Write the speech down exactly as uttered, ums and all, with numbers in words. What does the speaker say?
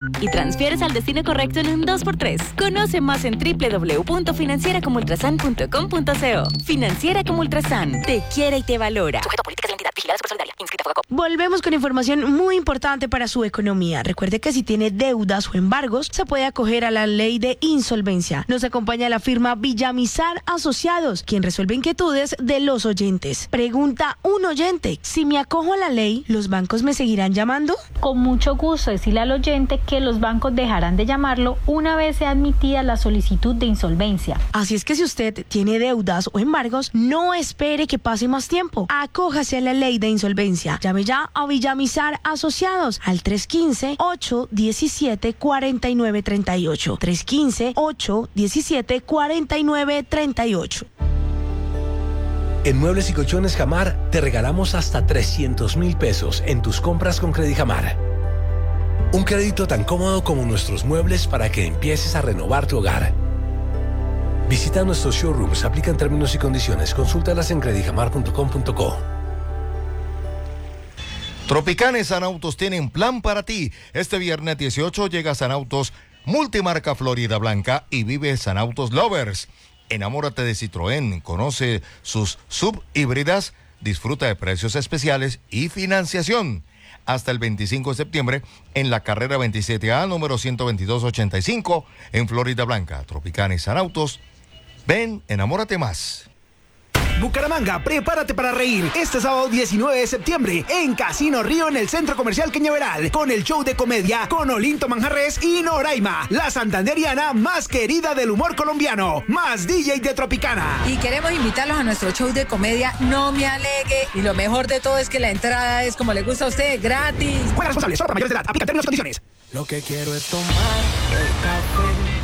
y transfieres al destino correcto en un dos por tres. Conoce más en doble u doble u doble u punto financiera como ultrasan punto com punto co. Financiera como Ultrasan. Te quiere y te valora. Sujeto a políticas de la entidad. Vigilada Supersolidaria. Inscrita Fogacop. Volvemos con información muy importante para su economía. Recuerde que si tiene deudas o embargos, se puede acoger a la ley de insolvencia. Nos acompaña la firma Villamizar Asociados, quien resuelve inquietudes de los oyentes. Pregunta un oyente: si me acojo a la ley, ¿los bancos me seguirán llamando? Con mucho gusto decirle al oyente que los bancos dejarán de llamarlo una vez sea admitida la solicitud de insolvencia. Así es que si usted tiene deudas o embargos, no espere que pase más tiempo. Acójase a la ley de insolvencia. Llame ya a Villamizar Asociados al tres uno cinco, ocho uno siete, cuatro nueve tres ocho. tres uno cinco, ocho uno siete, cuatro nueve tres ocho. En Muebles y Colchones Jamar te regalamos hasta trescientos mil pesos en tus compras con Credijamar. Un crédito tan cómodo como nuestros muebles para que empieces a renovar tu hogar. Visita nuestros showrooms, aplican términos y condiciones. Consúltalas en credijamar punto com punto co. Tropicana y Sanautos tienen plan para ti. Este viernes dieciocho llega Sanautos Multimarca Florida Blanca y vive Sanautos Lovers. Enamórate de Citroën, conoce sus subhíbridas, disfruta de precios especiales y financiación. Hasta el veinticinco de septiembre en la carrera veintisiete A, número ciento veintidós ochenta y cinco, en Florida Blanca. Tropicana y Sanautos, ven, enamórate más. Bucaramanga, prepárate para reír este sábado diecinueve de septiembre en Casino Río en el Centro Comercial Cañaveral con el show de comedia con Olinto Manjarres y Noraima, la santanderiana más querida del humor colombiano, más D J de Tropicana. Y queremos invitarlos a nuestro show de comedia No Me Alegue, y lo mejor de todo es que la entrada es como le gusta a usted, gratis. Juega responsable, solo para mayores de edad, aplica términos y condiciones. Lo que quiero es tomar